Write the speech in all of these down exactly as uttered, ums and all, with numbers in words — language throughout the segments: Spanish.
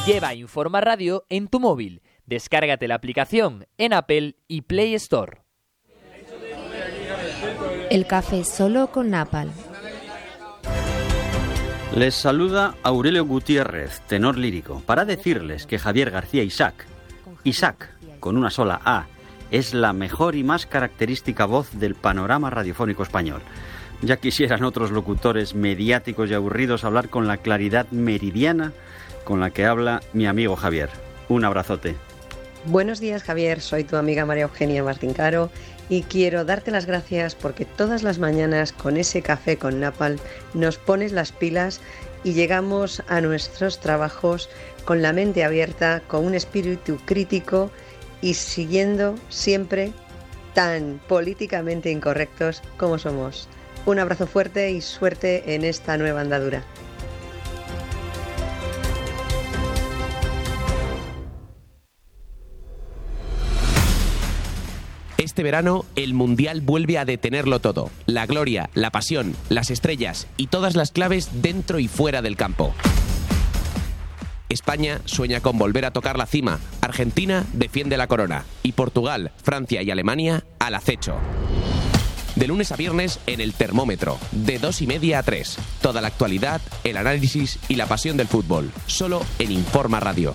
Lleva Informa Radio en tu móvil. Descárgate la aplicación en Apple y Play Store. El café solo con Napal. Les saluda Aurelio Gutiérrez, tenor lírico, para decirles que Javier García Isaac, Isaac, con una sola A, es la mejor y más característica voz del panorama radiofónico español. Ya quisieran otros locutores mediáticos y aburridos hablar con la claridad meridiana con la que habla mi amigo Javier. Un abrazote. Buenos días, Javier. Soy tu amiga María Eugenia Martín Caro y quiero darte las gracias porque todas las mañanas con ese café con Napal nos pones las pilas y llegamos a nuestros trabajos con la mente abierta, con un espíritu crítico y siguiendo siempre tan políticamente incorrectos como somos. Un abrazo fuerte y suerte en esta nueva andadura. Este verano, el Mundial vuelve a detenerlo todo. La gloria, la pasión, las estrellas y todas las claves dentro y fuera del campo. España sueña con volver a tocar la cima, Argentina defiende la corona y Portugal, Francia y Alemania al acecho. De lunes a viernes en El Termómetro, de dos y media a tres. Toda la actualidad, el análisis y la pasión del fútbol, solo en Informa Radio.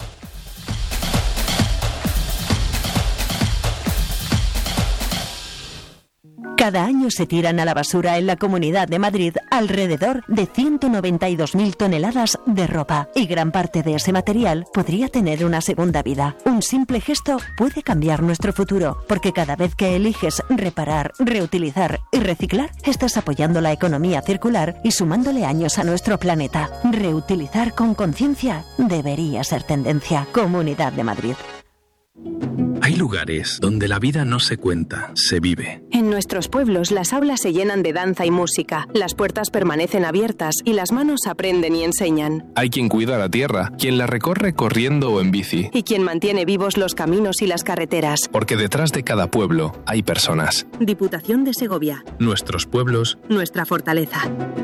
Cada año se tiran a la basura en la Comunidad de Madrid alrededor de ciento noventa y dos mil toneladas de ropa y gran parte de ese material podría tener una segunda vida. Un simple gesto puede cambiar nuestro futuro, porque cada vez que eliges reparar, reutilizar y reciclar, estás apoyando la economía circular y sumándole años a nuestro planeta. Reutilizar con conciencia debería ser tendencia. Comunidad de Madrid. Hay lugares donde la vida no se cuenta, se vive. En nuestros pueblos las aulas se llenan de danza y música, las puertas permanecen abiertas y las manos aprenden y enseñan. Hay quien cuida la tierra, quien la recorre corriendo o en bici. Y quien mantiene vivos los caminos y las carreteras. Porque detrás de cada pueblo hay personas. Diputación de Segovia. Nuestros pueblos. Nuestra fortaleza.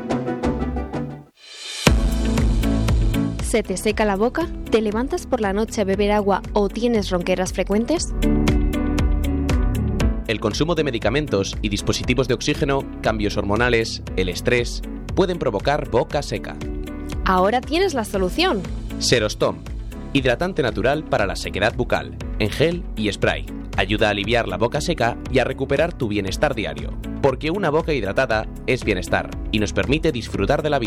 ¿Se te seca la boca? ¿Te levantas por la noche a beber agua o tienes ronqueras frecuentes? El consumo de medicamentos y dispositivos de oxígeno, cambios hormonales, el estrés, pueden provocar boca seca. Ahora tienes la solución. Serostom, hidratante natural para la sequedad bucal, en gel y spray. Ayuda a aliviar la boca seca y a recuperar tu bienestar diario. Porque una boca hidratada es bienestar y nos permite disfrutar de la vida.